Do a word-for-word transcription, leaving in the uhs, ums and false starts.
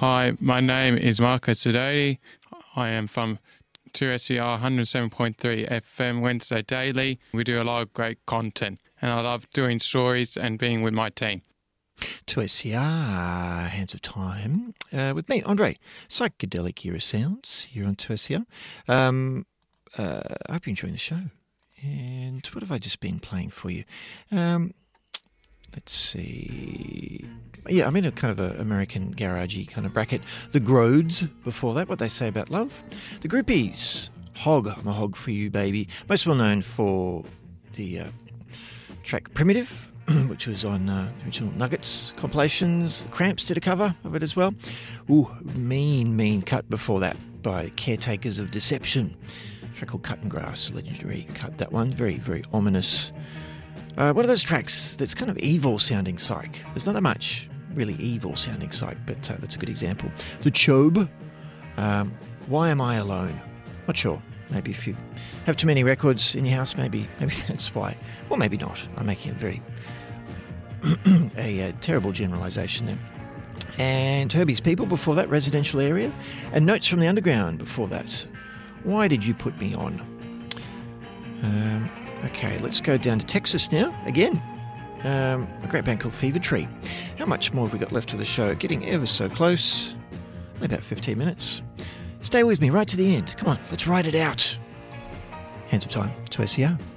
Hi, my name is Marco Sidoti. I am from two S E R one hundred seven point three F M Wednesday Daily. We do a lot of great content and I love doing stories and being with my team. two S E R, Hands of Time, uh, with me, Andre. Psychedelic Era Sounds here on two S E R. Um, uh, I hope you're enjoying the show. And what have I just been playing for you? Um, let's see. Yeah, I'm in a kind of a American garagey kind of bracket. The Grodes before that, What They Say About Love. The Groupies, Hog, I'm a Hog for You, Baby. Most well known for the uh, track Primitive, which was on uh, original Nuggets compilations. The Cramps did a cover of it as well. Ooh, mean, mean cut before that by Caretakers of Deception. A track called Cut and Grass, legendary cut, that one. Very, very ominous. Uh, one of those tracks that's kind of evil sounding psych. There's not that much really evil sounding psych, but uh, that's a good example. The Chobe, um, Why Am I Alone? Not sure. Maybe if you have too many records in your house, maybe maybe that's why. Or maybe not. I'm making a very a, a terrible generalisation there. And Herbie's People before that, Residential Area. And Notes from the Underground before that. Why Did You Put Me On? Um, okay, let's go down to Texas now, again. Um, a great band called Fever Tree. How much more have we got left of the show? Getting ever so close. Only about fifteen minutes. Stay with me right to the end. Come on, let's ride it out. Hands of Time, two S E R.